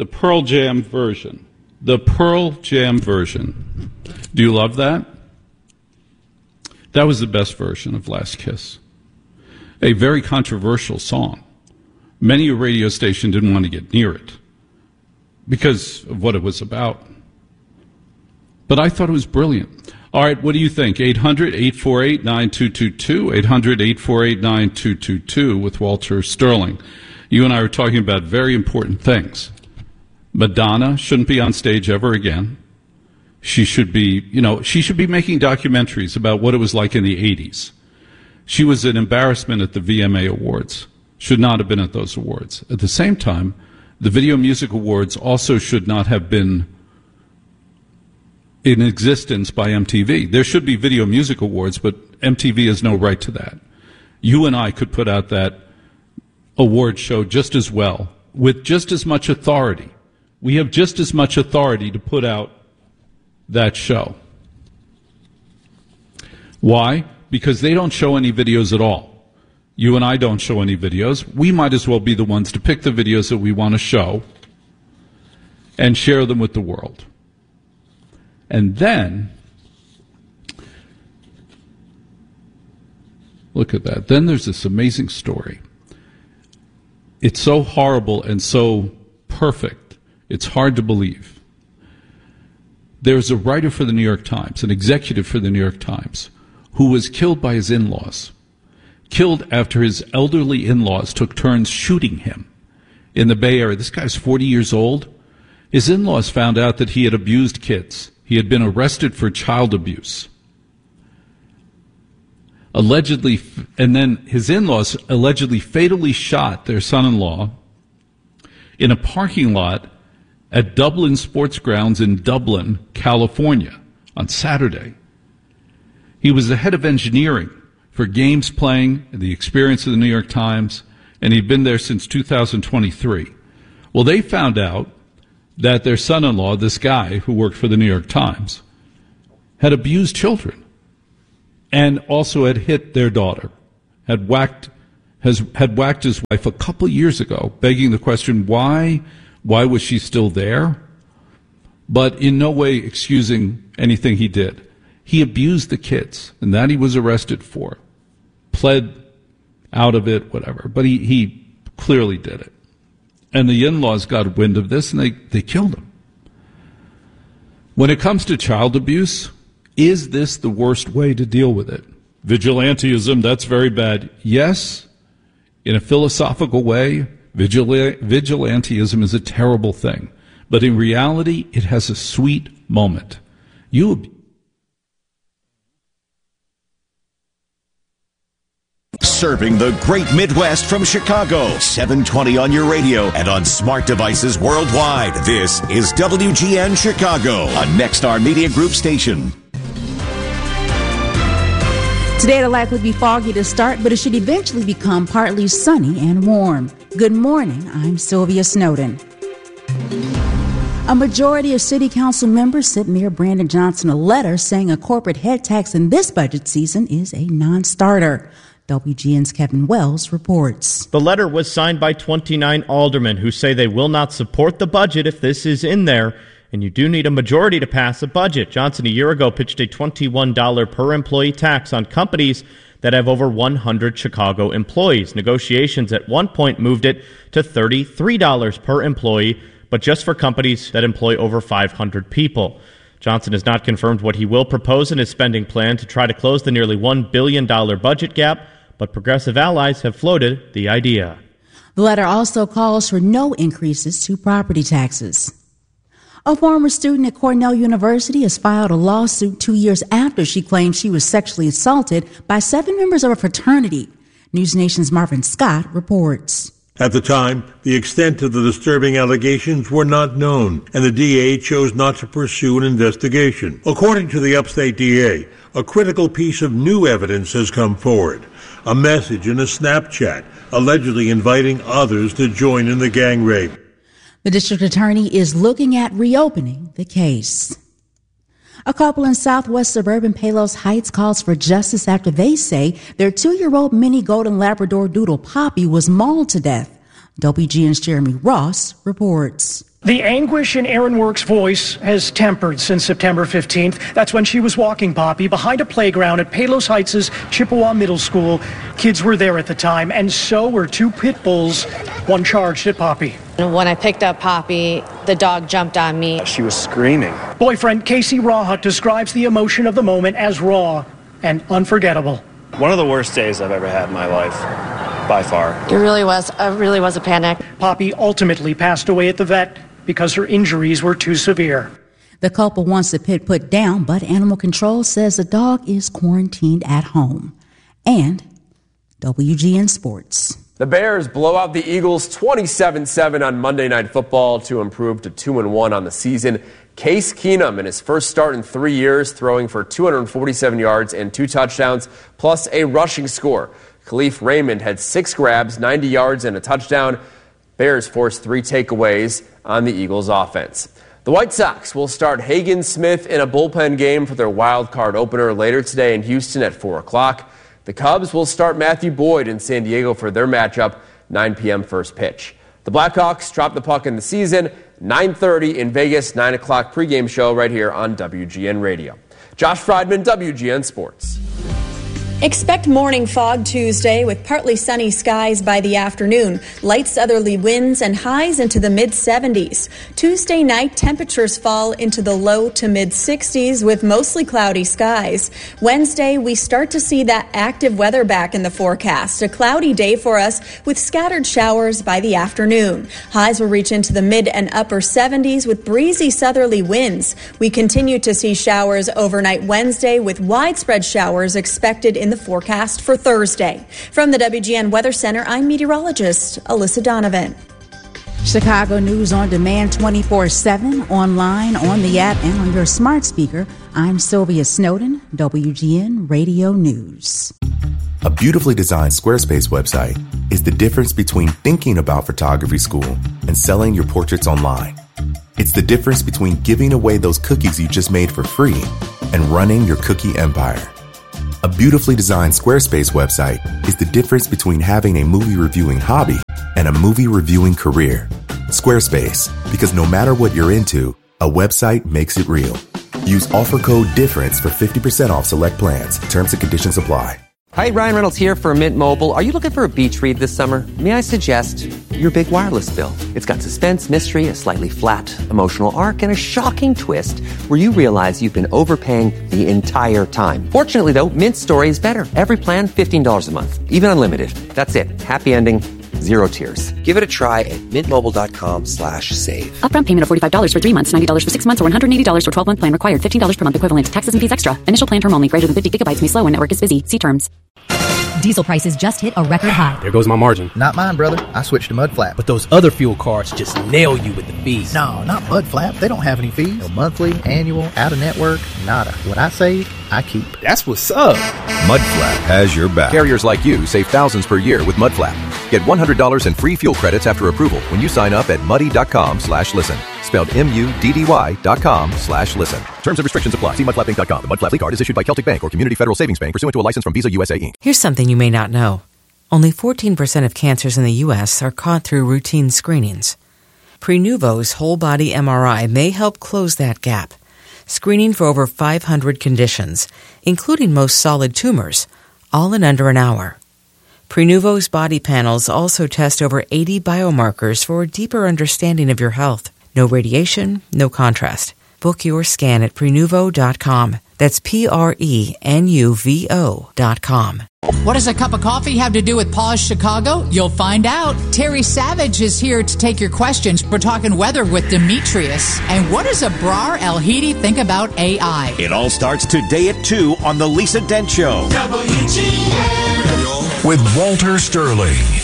The Pearl Jam version. The Pearl Jam version. Do you love that? That was the best version of Last Kiss. A very controversial song. Many a radio station didn't want to get near it because of what it was about. But I thought it was brilliant. All right, what do you think? 800-848-9222, 800-848-9222 with Walter Sterling. You and I were talking about very important things. Madonna shouldn't be on stage ever again. She should be making documentaries about what it was like in the 80s. She was an embarrassment at the VMA Awards. Should not have been at those awards. At the same time, the Video Music Awards also should not have been in existence by MTV. There should be Video Music Awards, but MTV has no right to that. You and I could put out that award show just as well, with just as much authority. We have just as much authority to put out that show. Why? Because they don't show any videos at all. You and I don't show any videos. We might as well be the ones to pick the videos that we want to show and share them with the world. And then, look at that. Then there's this amazing story. It's so horrible and so perfect, it's hard to believe. There's a writer for the New York Times, an executive for the New York Times, who was killed by his in-laws. Killed after his elderly in-laws took turns shooting him in the Bay Area. This guy's 40 years old. His in-laws found out that he had abused kids. He had been arrested for child abuse. Allegedly, and then his in-laws allegedly fatally shot their son-in-law in a parking lot at Dublin Sports Grounds in Dublin, California, on Saturday. He was the head of engineering for games playing and the experience of the New York Times, and he'd been there since 2023. Well, they found out that their son-in-law, this guy who worked for the New York Times, had abused children and also had hit their daughter, had whacked his wife a couple years ago, begging the question, why was she still there? But in no way excusing anything he did. He abused the kids, and that he was arrested for. Pled out of it, whatever. But he clearly did it. And the in-laws got wind of this, and they killed him. When it comes to child abuse, is this the worst way to deal with it? Vigilantism, that's very bad. Yes, in a philosophical way, vigilantism is a terrible thing. But in reality, it has a sweet moment. Serving the great Midwest from Chicago, 720 on your radio and on smart devices worldwide. This is WGN Chicago, a Nexstar Media Group station. Today it'll likely be foggy to start, but it should eventually become partly sunny and warm. Good morning, I'm Sylvia Snowden. A majority of City Council members sent Mayor Brandon Johnson a letter saying a corporate head tax in this budget season is a non-starter. WGN's Kevin Wells reports. The letter was signed by 29 aldermen who say they will not support the budget if this is in there, and you do need a majority to pass a budget. Johnson a year ago pitched a $21 per employee tax on companies that have over 100 Chicago employees. Negotiations at one point moved it to $33 per employee, but just for companies that employ over 500 people. Johnson has not confirmed what he will propose in his spending plan to try to close the nearly $1 billion budget gap, but progressive allies have floated the idea. The letter also calls for no increases to property taxes. A former student at Cornell University has filed a lawsuit 2 years after she claimed she was sexually assaulted by 7 members of a fraternity. News Nation's Marvin Scott reports. At the time, the extent of the disturbing allegations were not known, and the DA chose not to pursue an investigation. According to the upstate DA, a critical piece of new evidence has come forward. A message in a Snapchat allegedly inviting others to join in the gang rape. The district attorney is looking at reopening the case. A couple in southwest suburban Palos Heights calls for justice after they say their 2-year-old mini golden Labrador doodle Poppy was mauled to death. WGN's Jeremy Ross reports. The anguish in Erin Work's voice has tempered since September 15th. That's when she was walking Poppy behind a playground at Palos Heights' Chippewa Middle School. Kids were there at the time, and so were two pit bulls, one charged at Poppy. When I picked up Poppy, the dog jumped on me. She was screaming. Boyfriend Casey Rawhut describes the emotion of the moment as raw and unforgettable. One of the worst days I've ever had in my life, by far. It really was a panic. Poppy ultimately passed away at the vet because her injuries were too severe. The couple wants the pit put down, but Animal Control says the dog is quarantined at home. And WGN Sports. The Bears blow out the Eagles 27-7 on Monday Night Football to improve to 2-1 on the season. Case Keenum, in his first start in 3 years, throwing for 247 yards and 2 touchdowns, plus a rushing score. Khalif Raymond had 6 grabs, 90 yards, and a touchdown. Bears forced 3 takeaways on the Eagles' offense. The White Sox will start Hagen Smith in a bullpen game for their wild card opener later today in Houston at 4 o'clock. The Cubs will start Matthew Boyd in San Diego for their matchup, 9 p.m. first pitch. The Blackhawks drop the puck in the season, 9:30 in Vegas, 9 o'clock pregame show right here on WGN Radio. Josh Friedman, WGN Sports. Expect morning fog Tuesday with partly sunny skies by the afternoon, light southerly winds and highs into the mid-70s. Tuesday night, temperatures fall into the low to mid-60s with mostly cloudy skies. Wednesday, we start to see that active weather back in the forecast. A cloudy day for us with scattered showers by the afternoon. Highs will reach into the mid and upper 70s with breezy southerly winds. We continue to see showers overnight Wednesday with widespread showers expected in the forecast for Thursday. From the WGN Weather Center, I'm meteorologist Alyssa Donovan. Chicago News on demand 24/7, online, on the app, and on your smart speaker. I'm Sylvia Snowden, WGN Radio News. A beautifully designed Squarespace website is the difference between thinking about photography school and selling your portraits online. It's the difference between giving away those cookies you just made for free and running your cookie empire. A beautifully designed Squarespace website is the difference between having a movie reviewing hobby and a movie reviewing career. Squarespace, because no matter what you're into, a website makes it real. Use offer code DIFFERENCE for 50% off select plans. Terms and conditions apply. Hi, Ryan Reynolds here for Mint Mobile. Are you looking for a beach read this summer? May I suggest your big wireless bill? It's got suspense, mystery, a slightly flat, emotional arc, and a shocking twist where you realize you've been overpaying the entire time. Fortunately, though, Mint's story is better. Every plan, $15 a month. Even unlimited. That's it. Happy ending. Zero tears. Give it a try at mintmobile.com/save. Upfront payment of $45 for 3 months, $90 for 6 months, or $180 for 12-month plan required. $15 per month equivalent. Taxes and fees extra. Initial plan term only. Greater than 50 gigabytes may slow when network is busy. See terms. Diesel prices just hit a record high. There goes my margin. Not mine, brother. I switched to Mudflap. But those other fuel cards just nail you with the fees. No, not Mudflap. They don't have any fees. No monthly, annual, out-of-network, nada. What I save, I keep. That's what's up. Mudflap has your back. Carriers like you save thousands per year with Mudflap. Get $100 in free fuel credits after approval when you sign up at muddy.com/listen. Spelled MUDDY.com/listen. Terms and restrictions apply. See mudflappinc.com. The Mudflap card is issued by Celtic Bank or Community Federal Savings Bank pursuant to a license from Visa USA Inc. Here's something you may not know. Only 14% of cancers in the U.S. are caught through routine screenings. Prenuvo's whole-body MRI may help close that gap, screening for over 500 conditions, including most solid tumors, all in under an hour. Prenuvo's body panels also test over 80 biomarkers for a deeper understanding of your health. No radiation, no contrast. Book your scan at Prenuvo.com. That's Prenuvo.com. What does a cup of coffee have to do with Paws Chicago? You'll find out. Terry Savage is here to take your questions. We're talking weather with Demetrius. And what does Abrar El-Hidi think about AI? It all starts today at 2 on The Lisa Dent Show. WGN. With Walter Sterling.